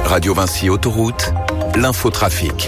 Radio Vinci Autoroute, l'infotrafic.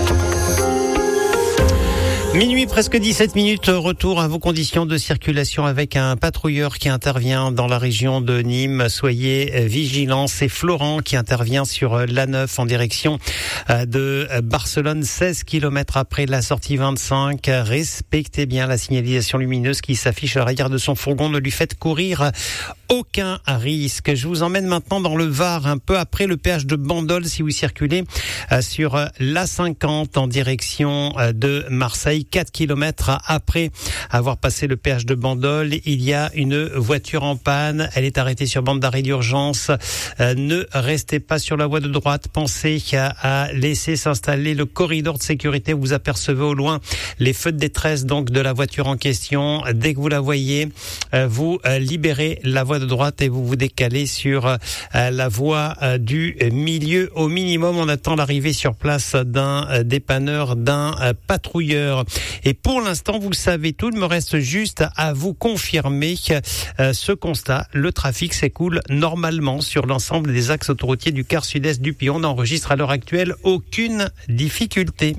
Minuit, presque 17 minutes, retour à vos conditions de circulation avec un patrouilleur qui intervient dans la région de Nîmes. Soyez vigilants, c'est Florent qui intervient sur l'A9 en direction de Barcelone, 16 km après la sortie 25. Respectez bien la signalisation lumineuse qui s'affiche à l'arrière de son fourgon, ne lui faites courir aucun risque. Je vous emmène maintenant dans le Var, un peu après le péage de Bandol, si vous circulez sur l'A50 en direction de Marseille. 4 km après avoir passé le péage de Bandol, il y a une voiture en panne. Elle est arrêtée sur bande d'arrêt d'urgence. Ne restez pas sur la voie de droite. Pensez à laisser s'installer le corridor de sécurité. Vous apercevez au loin les feux de détresse donc de la voiture en question. Dès que vous la voyez, vous libérez la voie de droite et vous vous décalez sur la voie du milieu. Au minimum, on attend l'arrivée sur place d'un dépanneur, d'un patrouilleur. Et pour l'instant, vous le savez tout, il me reste juste à vous confirmer ce constat. Le trafic s'écoule normalement sur l'ensemble des axes autoroutiers du quart sud-est du pays. On n'enregistre à l'heure actuelle aucune difficulté.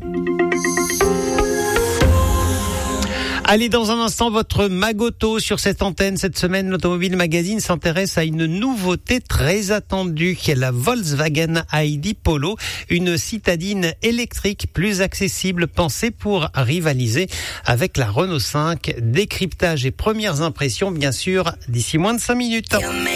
Allez, dans un instant, votre Magoto sur cette antenne. Cette semaine, l'Automobile Magazine s'intéresse à une nouveauté très attendue, qui est la Volkswagen ID Polo, une citadine électrique plus accessible, pensée pour rivaliser avec la Renault 5. Décryptage et premières impressions, bien sûr, d'ici moins de 5 minutes.